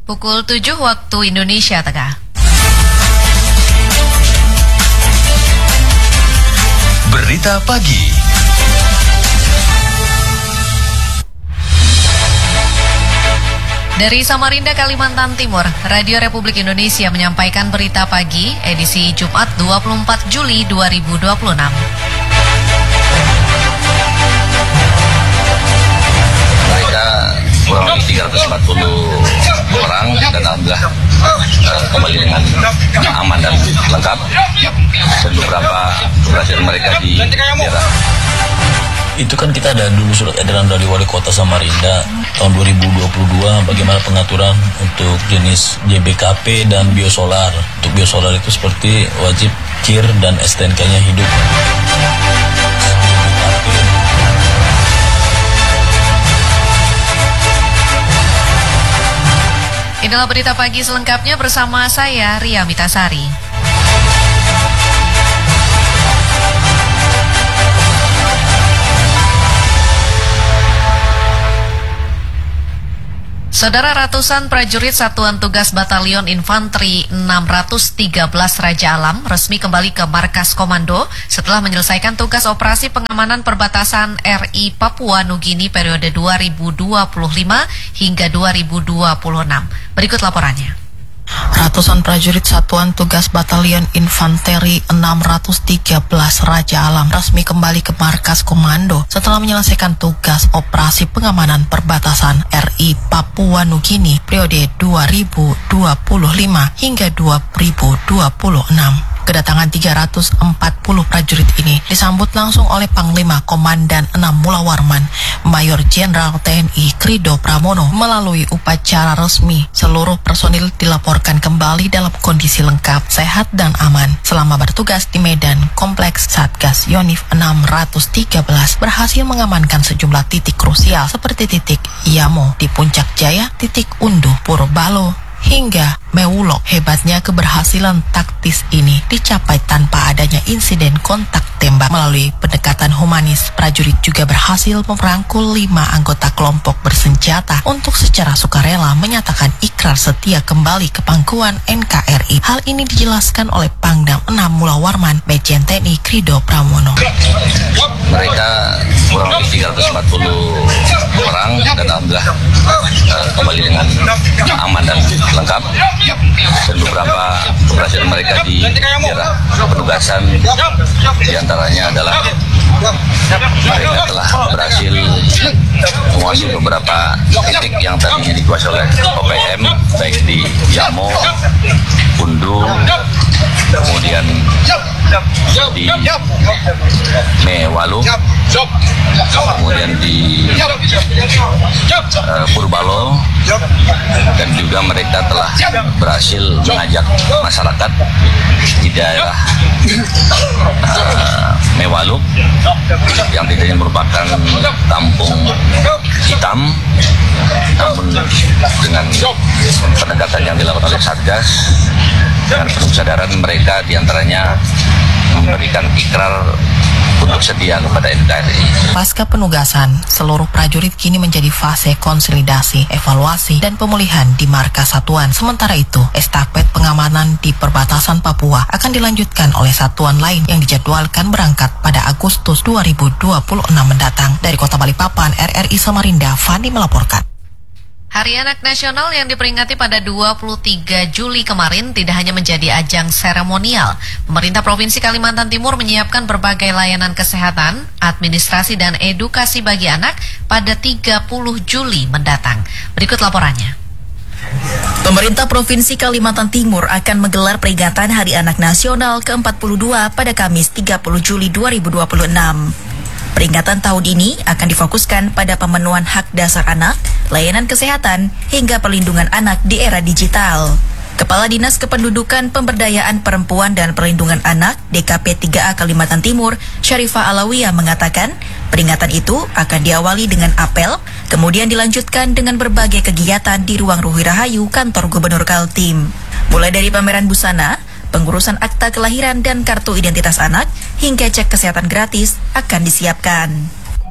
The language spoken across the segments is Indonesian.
Pukul 7 waktu Indonesia Tengah. Berita pagi. Dari Samarinda, Kalimantan Timur, Radio Republik Indonesia menyampaikan berita pagi edisi Jumat 24 Juli 2026. Mereka kurang lebih 340 orang dan alhamdulillah kembali dengan aman dan lengkap, dan beberapa keberhasilan mereka di daerah. Itu kan kita ada dulu surat edaran dari Wali Kota Samarinda tahun 2022 bagaimana pengaturan untuk jenis JBKP dan biosolar. Untuk biosolar itu seperti wajib KIR dan STNK-nya hidup. Inilah berita pagi selengkapnya bersama saya, Ria Mitasari. Saudara, ratusan prajurit Satuan Tugas Batalion Infanteri 613 Raja Alam resmi kembali ke markas komando setelah menyelesaikan tugas operasi pengamanan perbatasan RI Papua Nugini periode 2025 hingga 2026. Berikut laporannya. Ratusan prajurit Satuan Tugas Batalion Infanteri 613 Raja Alam resmi kembali ke markas komando setelah menyelesaikan tugas operasi pengamanan perbatasan RI Papua Nugini periode 2025 hingga 2026. Kedatangan 340 prajurit ini disambut langsung oleh Panglima Komandan 6 Mula Warman, Mayor Jenderal TNI Krido Pramono. Melalui upacara resmi, seluruh personil dilaporkan kembali dalam kondisi lengkap, sehat dan aman. Selama bertugas di Medan, Kompleks Satgas Yonif 613 berhasil mengamankan sejumlah titik krusial seperti titik Yamo di Puncak Jaya, titik Unduh Purbalo, hingga Mewulok. Hebatnya keberhasilan taktis ini dicapai tanpa adanya insiden kontak tembak. Melalui pendekatan humanis, prajurit juga berhasil merangkul 5 anggota kelompok bersenjata untuk secara sukarela menyatakan ikrar setia kembali ke pangkuan NKRI. Hal ini dijelaskan oleh Pangdam 6 Mula Warman, Majen TNI Krido Pramono. Mereka kurang lebih 340 orang dan alhamdulillah kembali dengan aman dan lengkap, dan beberapa keberhasilan mereka di daerah penugasan diantaranya adalah mereka telah berhasil menguasai beberapa titik yang tadinya dikuasai oleh OPM, baik di Yamo, Unduh, kemudian di Mewaluk, kemudian di Purbalo, dan juga mereka telah berhasil mengajak masyarakat di daerah Mewaluk yang tadinya merupakan kampung hitam, namun dengan penegakan yang dilakukan oleh Satgas dengan penuh kesadaran mereka diantaranya memberikan ikrar untuk setia kepada NKRI. Pasca penugasan, seluruh prajurit kini menjadi fase konsolidasi, evaluasi, dan pemulihan di markas satuan. Sementara itu, estafet pengamanan di perbatasan Papua akan dilanjutkan oleh satuan lain yang dijadwalkan berangkat pada Agustus 2026 mendatang. Dari Kota Balikpapan, RRI Samarinda, Fani melaporkan. Hari Anak Nasional yang diperingati pada 23 Juli kemarin tidak hanya menjadi ajang seremonial. Pemerintah Provinsi Kalimantan Timur menyiapkan berbagai layanan kesehatan, administrasi, dan edukasi bagi anak pada 30 Juli mendatang. Berikut laporannya. Pemerintah Provinsi Kalimantan Timur akan menggelar peringatan Hari Anak Nasional ke-42 pada Kamis 30 Juli 2026. Peringatan tahun ini akan difokuskan pada pemenuhan hak dasar anak, layanan kesehatan, hingga perlindungan anak di era digital. Kepala Dinas Kependudukan Pemberdayaan Perempuan dan Perlindungan Anak DKP 3A Kalimantan Timur, Syarifah Alawiyah mengatakan, peringatan itu akan diawali dengan apel, kemudian dilanjutkan dengan berbagai kegiatan di ruang Ruhi Rahayu kantor Gubernur Kaltim. Mulai dari pameran busana, pengurusan akta kelahiran dan kartu identitas anak, hingga cek kesehatan gratis akan disiapkan.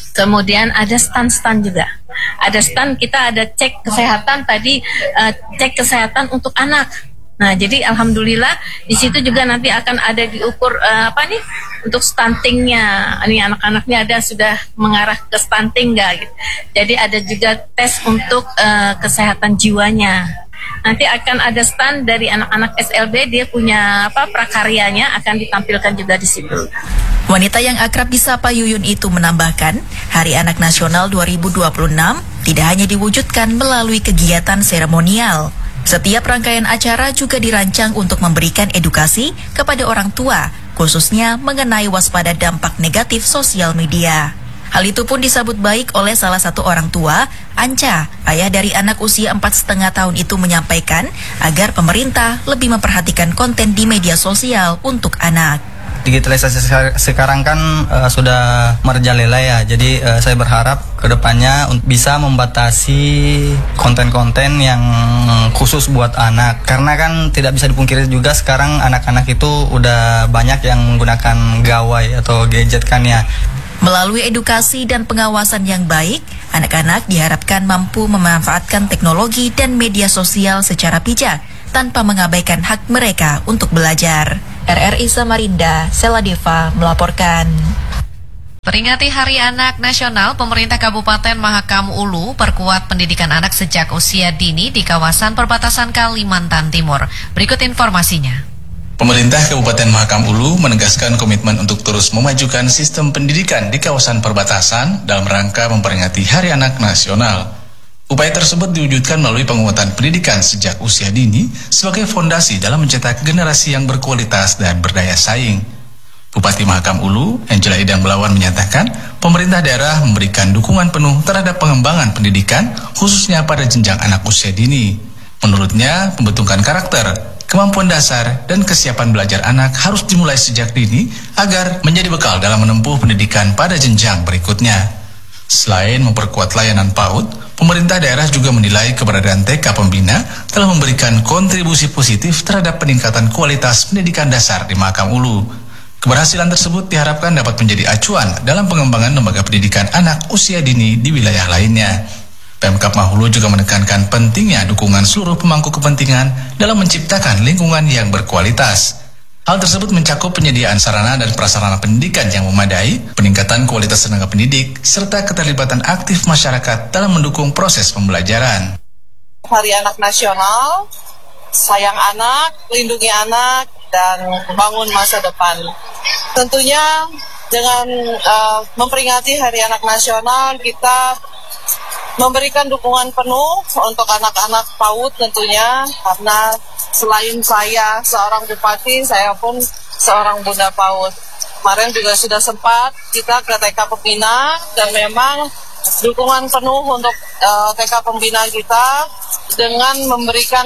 Kemudian ada stand juga. Ada stand, kita ada cek kesehatan tadi, cek kesehatan untuk anak. Nah, jadi alhamdulillah di situ juga nanti akan ada diukur untuk stuntingnya. Ini anak-anaknya ada sudah mengarah ke stunting nggak? Gitu. Jadi ada juga tes untuk kesehatan jiwanya. Nanti akan ada stand dari anak-anak SLB, dia punya prakaryanya akan ditampilkan juga di situ. Wanita yang akrab disapa Yuyun itu menambahkan, Hari Anak Nasional 2026 tidak hanya diwujudkan melalui kegiatan seremonial. Setiap rangkaian acara juga dirancang untuk memberikan edukasi kepada orang tua, khususnya mengenai waspada dampak negatif sosial media. Hal itu pun disambut baik oleh salah satu orang tua, Anca, ayah dari anak usia 4,5 tahun itu menyampaikan agar pemerintah lebih memperhatikan konten di media sosial untuk anak. Digitalisasi sekarang kan sudah merajalela ya, jadi saya berharap kedepannya bisa membatasi konten-konten yang khusus buat anak, karena kan tidak bisa dipungkiri juga sekarang anak-anak itu udah banyak yang menggunakan gawai atau gadget kan ya. Melalui edukasi dan pengawasan yang baik, anak-anak diharapkan mampu memanfaatkan teknologi dan media sosial secara bijak tanpa mengabaikan hak mereka untuk belajar. RRI Samarinda, Seladeva melaporkan. Peringati Hari Anak Nasional, pemerintah Kabupaten Mahakam Ulu perkuat pendidikan anak sejak usia dini di kawasan perbatasan Kalimantan Timur. Berikut informasinya. Pemerintah Kabupaten Mahakam Ulu menegaskan komitmen untuk terus memajukan sistem pendidikan di kawasan perbatasan dalam rangka memperingati Hari Anak Nasional. Upaya tersebut diwujudkan melalui penguatan pendidikan sejak usia dini sebagai fondasi dalam mencetak generasi yang berkualitas dan berdaya saing. Bupati Mahakam Ulu, Angela Idang Belawan menyatakan, pemerintah daerah memberikan dukungan penuh terhadap pengembangan pendidikan, khususnya pada jenjang anak usia dini. Menurutnya, pembentukan karakter, kemampuan dasar, dan kesiapan belajar anak harus dimulai sejak dini agar menjadi bekal dalam menempuh pendidikan pada jenjang berikutnya. Selain memperkuat layanan PAUD, pemerintah daerah juga menilai keberadaan TK Pembina telah memberikan kontribusi positif terhadap peningkatan kualitas pendidikan dasar di Mahakam Ulu. Keberhasilan tersebut diharapkan dapat menjadi acuan dalam pengembangan lembaga pendidikan anak usia dini di wilayah lainnya. Pemkab Mahulu juga menekankan pentingnya dukungan seluruh pemangku kepentingan dalam menciptakan lingkungan yang berkualitas. Hal tersebut mencakup penyediaan sarana dan prasarana pendidikan yang memadai, peningkatan kualitas tenaga pendidik, serta keterlibatan aktif masyarakat dalam mendukung proses pembelajaran. Hari Anak Nasional, sayang anak, lindungi anak, dan bangun masa depan. Tentunya dengan memperingati Hari Anak Nasional, kita memberikan dukungan penuh untuk anak-anak PAUD tentunya, karena selain saya seorang bupati, saya pun seorang bunda PAUD. Kemarin juga sudah sempat kita ke TK Pembina, dan memang dukungan penuh untuk TK Pembina kita dengan memberikan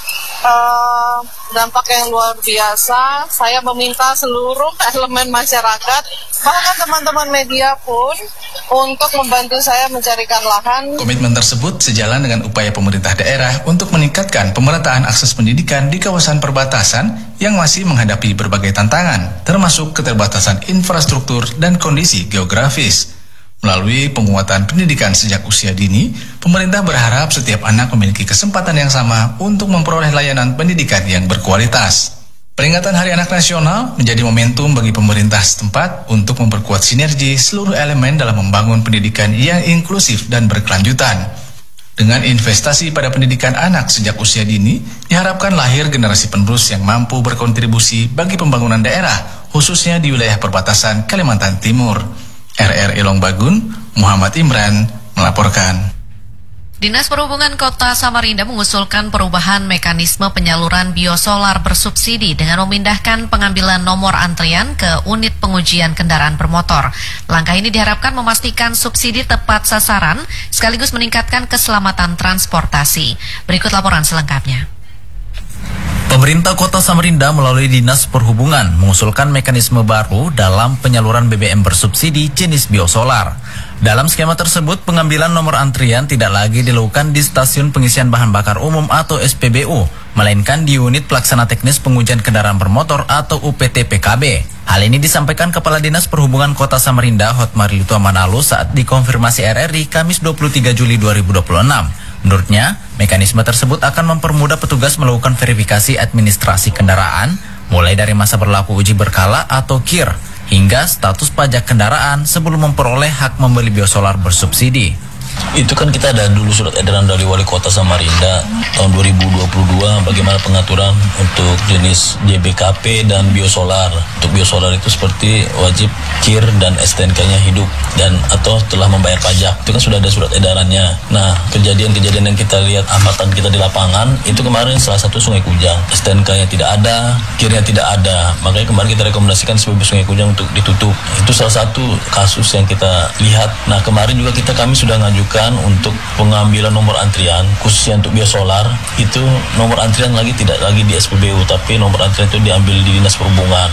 dampak yang luar biasa. Saya meminta seluruh elemen masyarakat, bahkan teman-teman media pun, untuk membantu saya mencarikan lahan. Komitmen tersebut sejalan dengan upaya pemerintah daerah untuk meningkatkan pemerataan akses pendidikan di kawasan perbatasan yang masih menghadapi berbagai tantangan, termasuk keterbatasan infrastruktur dan kondisi geografis. Melalui penguatan pendidikan sejak usia dini, pemerintah berharap setiap anak memiliki kesempatan yang sama untuk memperoleh layanan pendidikan yang berkualitas. Peringatan Hari Anak Nasional menjadi momentum bagi pemerintah setempat untuk memperkuat sinergi seluruh elemen dalam membangun pendidikan yang inklusif dan berkelanjutan. Dengan investasi pada pendidikan anak sejak usia dini, diharapkan lahir generasi penerus yang mampu berkontribusi bagi pembangunan daerah, khususnya di wilayah perbatasan Kalimantan Timur. RRI Longbagun, Muhammad Imran melaporkan. Dinas Perhubungan Kota Samarinda mengusulkan perubahan mekanisme penyaluran biosolar bersubsidi dengan memindahkan pengambilan nomor antrian ke unit pengujian kendaraan bermotor. Langkah ini diharapkan memastikan subsidi tepat sasaran sekaligus meningkatkan keselamatan transportasi. Berikut laporan selengkapnya. Pemerintah Kota Samarinda melalui Dinas Perhubungan mengusulkan mekanisme baru dalam penyaluran BBM bersubsidi jenis biosolar. Dalam skema tersebut, pengambilan nomor antrian tidak lagi dilakukan di stasiun pengisian bahan bakar umum atau SPBU, melainkan di unit pelaksana teknis pengujian kendaraan bermotor atau UPT PKB. Hal ini disampaikan Kepala Dinas Perhubungan Kota Samarinda, Hotmarilitua Manalu saat dikonfirmasi RRI Kamis 23 Juli 2026. Menurutnya, mekanisme tersebut akan mempermudah petugas melakukan verifikasi administrasi kendaraan, mulai dari masa berlaku uji berkala atau KIR, hingga status pajak kendaraan sebelum memperoleh hak membeli biosolar bersubsidi. Itu kan kita ada dulu surat edaran dari Wali Kota Samarinda tahun 2022 bagaimana pengaturan untuk jenis JBKP dan biosolar. Untuk biosolar itu seperti wajib KIR dan STNK-nya hidup dan atau telah membayar pajak. Itu kan sudah ada surat edarannya. Nah, kejadian-kejadian yang kita lihat amatan kita di lapangan itu kemarin salah satu Sungai Kujang. STNK-nya tidak ada, KIR-nya tidak ada. Makanya kemarin kita rekomendasikan SPBU Sungai Kujang untuk ditutup. Itu salah satu kasus yang kita lihat. Nah, kemarin juga kami sudah ngajukan untuk pengambilan nomor antrian khususnya untuk biosolar. Itu nomor antrian tidak lagi di SPBU, tapi nomor antrian itu diambil di Dinas Perhubungan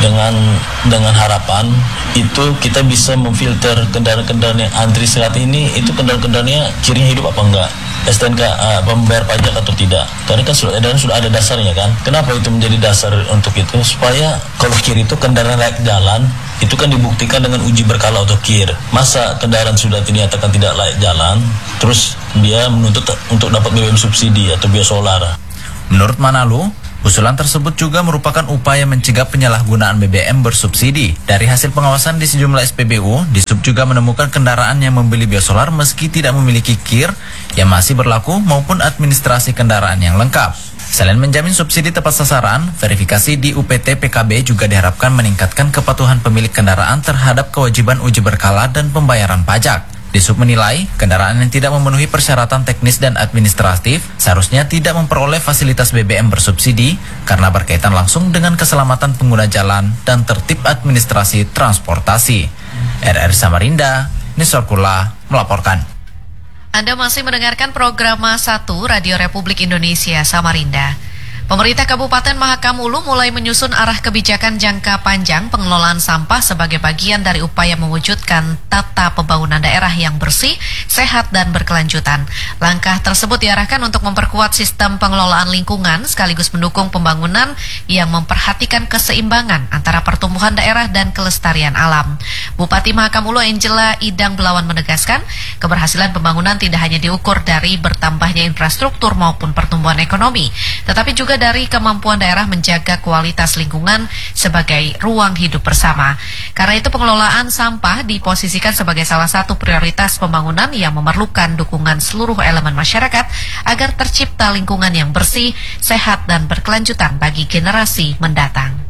dengan harapan itu kita bisa memfilter kendaraan-kendaraan yang antri saat ini itu kendaraan-kendaranya kirinya hidup apa enggak, STNK membayar pajak atau tidak. Karena kan surat edaran sudah ada dasarnya kan. Kenapa itu menjadi dasar untuk itu? Supaya kalau kiri itu kendaraan layak jalan itu kan dibuktikan dengan uji berkala atau KIR. Masa kendaraan sudah dinyatakan tidak layak jalan, terus dia menuntut untuk dapat BBM subsidi atau biosolar. Menurut Manalu, usulan tersebut juga merupakan upaya mencegah penyalahgunaan BBM bersubsidi. Dari hasil pengawasan di sejumlah SPBU, Disub juga menemukan kendaraan yang membeli biosolar meski tidak memiliki KIR yang masih berlaku maupun administrasi kendaraan yang lengkap. Selain menjamin subsidi tepat sasaran, verifikasi di UPT PKB juga diharapkan meningkatkan kepatuhan pemilik kendaraan terhadap kewajiban uji berkala dan pembayaran pajak. Disub menilai, kendaraan yang tidak memenuhi persyaratan teknis dan administratif seharusnya tidak memperoleh fasilitas BBM bersubsidi karena berkaitan langsung dengan keselamatan pengguna jalan dan tertib administrasi transportasi. RRI Samarinda, Nisorkula melaporkan. Anda masih mendengarkan program 1 Radio Republik Indonesia Samarinda. Pemerintah Kabupaten Mahakam Ulu mulai menyusun arah kebijakan jangka panjang pengelolaan sampah sebagai bagian dari upaya mewujudkan tata pembangunan daerah yang bersih, sehat, dan berkelanjutan. Langkah tersebut diarahkan untuk memperkuat sistem pengelolaan lingkungan sekaligus mendukung pembangunan yang memperhatikan keseimbangan antara pertumbuhan daerah dan kelestarian alam. Bupati Mahakam Ulu Angela Idang Belawan menegaskan, keberhasilan pembangunan tidak hanya diukur dari bertambahnya infrastruktur maupun pertumbuhan ekonomi, tetapi juga dari kemampuan daerah menjaga kualitas lingkungan sebagai ruang hidup bersama. Karena itu pengelolaan sampah diposisikan sebagai salah satu prioritas pembangunan yang memerlukan dukungan seluruh elemen masyarakat agar tercipta lingkungan yang bersih, sehat, dan berkelanjutan bagi generasi mendatang.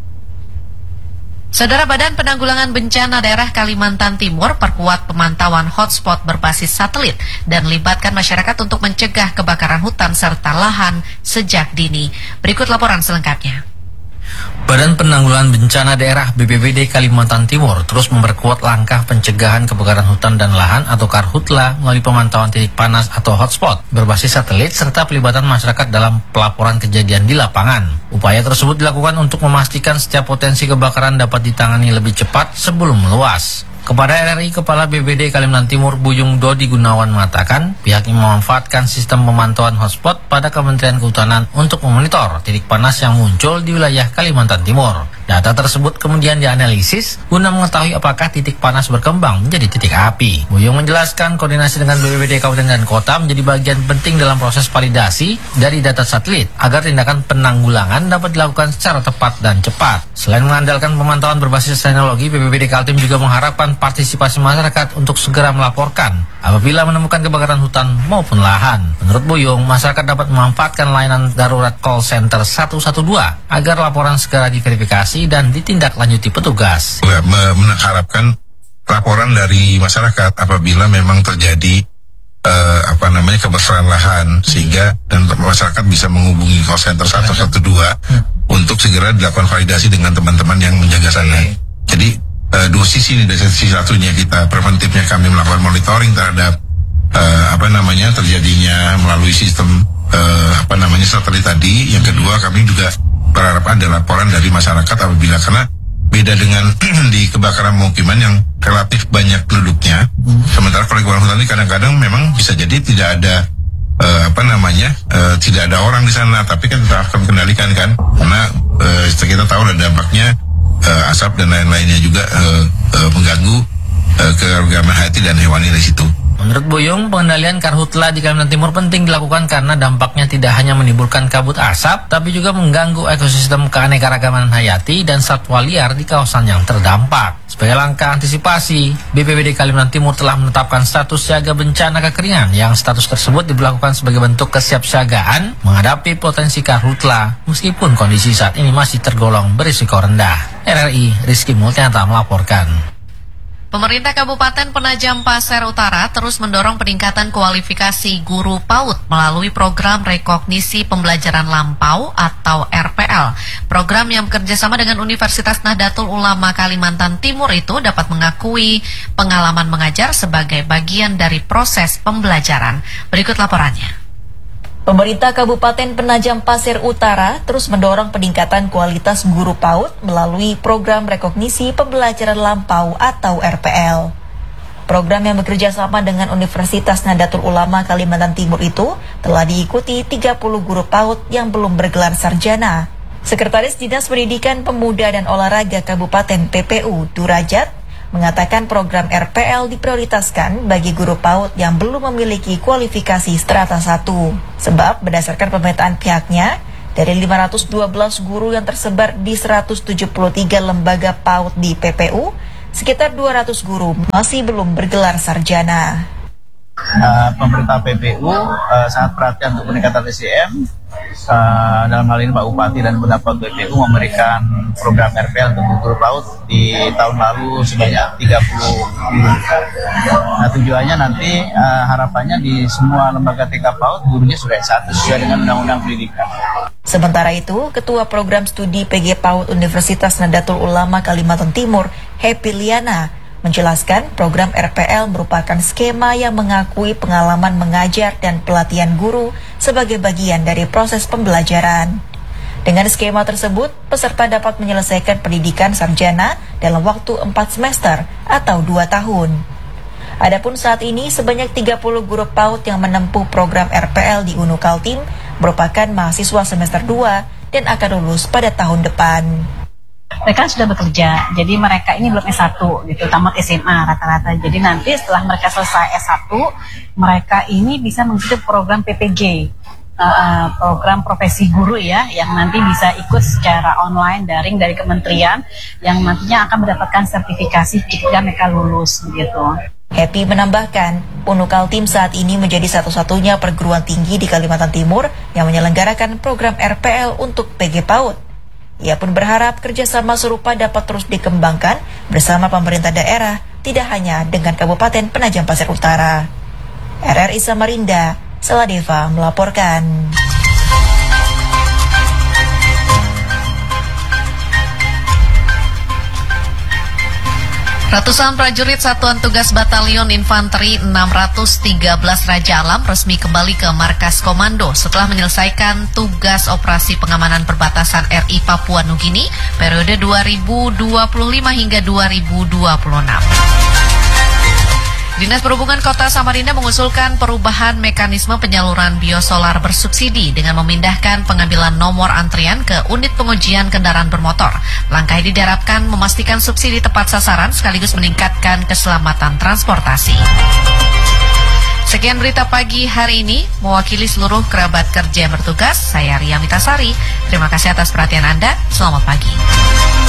Saudara, Badan Penanggulangan Bencana Daerah Kalimantan Timur perkuat pemantauan hotspot berbasis satelit dan libatkan masyarakat untuk mencegah kebakaran hutan serta lahan sejak dini. Berikut laporan selengkapnya. Badan Penanggulangan Bencana Daerah BPBD Kalimantan Timur terus memperkuat langkah pencegahan kebakaran hutan dan lahan atau Karhutla melalui pemantauan titik panas atau hotspot berbasis satelit serta pelibatan masyarakat dalam pelaporan kejadian di lapangan. Upaya tersebut dilakukan untuk memastikan setiap potensi kebakaran dapat ditangani lebih cepat sebelum meluas. Kepada RRI, Kepala BPBD Kalimantan Timur Buyung Dodi Gunawan mengatakan pihaknya memanfaatkan sistem pemantauan hotspot pada Kementerian Kehutanan untuk memonitor titik panas yang muncul di wilayah Kalimantan Timur. Data tersebut kemudian dianalisis guna mengetahui apakah titik panas berkembang menjadi titik api. Buyung menjelaskan koordinasi dengan BPBD Kabupaten dan Kota menjadi bagian penting dalam proses validasi dari data satelit agar tindakan penanggulangan dapat dilakukan secara tepat dan cepat. Selain mengandalkan pemantauan berbasis teknologi, BPBD Kaltim juga mengharapkan partisipasi masyarakat untuk segera melaporkan apabila menemukan kebakaran hutan maupun lahan. Menurut Buyung, masyarakat dapat memanfaatkan layanan darurat call center 112 agar laporan segera diverifikasi dan ditindaklanjuti petugas. Mengharapkan laporan dari masyarakat apabila memang terjadi kebakaran lahan, sehingga dan masyarakat bisa menghubungi call center 112 untuk segera dilakukan validasi dengan teman-teman yang menjaga sana. Jadi dua sisi ini, dari sisi satunya kita preventifnya kami melakukan monitoring terhadap terjadinya melalui sistem satelit tadi. Yang kedua, kami juga berharap ada laporan dari masyarakat apabila, karena beda dengan di kebakaran pemukiman yang relatif banyak penduduknya. Sementara kalau kebakaran hutan ini kadang-kadang memang bisa jadi tidak ada tidak ada orang di sana, tapi kan kita akan kendalikan kan, karena kita tahu ada dampaknya asap dan lain-lainnya juga mengganggu keanekaragaman hayati dan hewani di situ. Menurut Buyung, pengendalian karhutla di Kalimantan Timur penting dilakukan karena dampaknya tidak hanya menimbulkan kabut asap, tapi juga mengganggu ekosistem keanekaragaman hayati dan satwa liar di kawasan yang terdampak. Sebagai langkah antisipasi, BPBD Kalimantan Timur telah menetapkan status siaga bencana kekeringan, yang status tersebut diberlakukan sebagai bentuk kesiapsiagaan menghadapi potensi karhutla, meskipun kondisi saat ini masih tergolong berisiko rendah. RRI Rizky Multianta melaporkan. Pemerintah Kabupaten Penajam Pasir Utara terus mendorong peningkatan kualifikasi guru PAUD melalui program rekognisi pembelajaran lampau atau RPL. Program yang bekerjasama dengan Universitas Nahdlatul Ulama Kalimantan Timur itu dapat mengakui pengalaman mengajar sebagai bagian dari proses pembelajaran. Berikut laporannya. Pemerintah Kabupaten Penajam Pasir Utara terus mendorong peningkatan kualitas guru PAUD melalui program rekognisi pembelajaran lampau atau RPL. Program yang bekerja sama dengan Universitas Nahdlatul Ulama Kalimantan Timur itu telah diikuti 30 guru PAUD yang belum bergelar sarjana. Sekretaris Dinas Pendidikan Pemuda dan Olahraga Kabupaten PPU Durajat mengatakan program RPL diprioritaskan bagi guru PAUD yang belum memiliki kualifikasi strata 1. Sebab berdasarkan pemetaan pihaknya, dari 512 guru yang tersebar di 173 lembaga PAUD di PPU, sekitar 200 guru masih belum bergelar sarjana. Pemerintah PPU sangat perhatian untuk peningkatan SDM. Dalam hal ini Pak Bupati dan beberapa PPU memberikan program RPL untuk guru PAUD di tahun lalu sebanyak 30 guru. Nah, tujuannya nanti harapannya di semua lembaga TK PAUD gurunya sudah S1 sesuai dengan Undang-Undang Pendidikan. Sementara itu, Ketua Program Studi PG PAUD Universitas Nahdlatul Ulama Kalimantan Timur, Happy Liana, menjelaskan program RPL merupakan skema yang mengakui pengalaman mengajar dan pelatihan guru sebagai bagian dari proses pembelajaran. Dengan skema tersebut, peserta dapat menyelesaikan pendidikan sarjana dalam waktu 4 semester atau 2 tahun. Adapun saat ini sebanyak 30 guru PAUD yang menempuh program RPL di UNU Kaltim merupakan mahasiswa semester 2 dan akan lulus pada tahun depan. Mereka sudah bekerja, jadi mereka ini belum S1 gitu, tamat SMA rata-rata. Jadi nanti setelah mereka selesai S1, mereka ini bisa mengikuti program PPG, program profesi guru ya, yang nanti bisa ikut secara online daring dari kementerian, yang nantinya akan mendapatkan sertifikasi jika mereka lulus begitu. Happy menambahkan, UNU Kaltim saat ini menjadi satu-satunya perguruan tinggi di Kalimantan Timur yang menyelenggarakan program RPL untuk PG PAUD. Ia pun berharap kerjasama serupa dapat terus dikembangkan bersama pemerintah daerah, tidak hanya dengan Kabupaten Penajam Pasir Utara. RRI Samarinda, Saladeva melaporkan. Ratusan prajurit Satuan Tugas Batalion Infanteri 613 Raja Alam resmi kembali ke markas komando setelah menyelesaikan tugas operasi pengamanan perbatasan RI Papua Nugini periode 2025 hingga 2026. Dinas Perhubungan Kota Samarinda mengusulkan perubahan mekanisme penyaluran biosolar bersubsidi dengan memindahkan pengambilan nomor antrian ke unit pengujian kendaraan bermotor. Langkah ini diharapkan memastikan subsidi tepat sasaran sekaligus meningkatkan keselamatan transportasi. Sekian berita pagi hari ini, mewakili seluruh kerabat kerja yang bertugas, saya Ria Mitasari. Terima kasih atas perhatian Anda, selamat pagi.